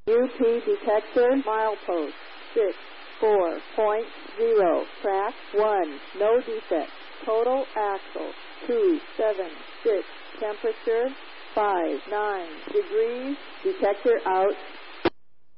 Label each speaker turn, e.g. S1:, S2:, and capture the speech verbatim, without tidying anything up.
S1: U P detector milepost six four point zero. Track one. No defect. Total axle two seven six. Temperature five nine degrees. Detector out.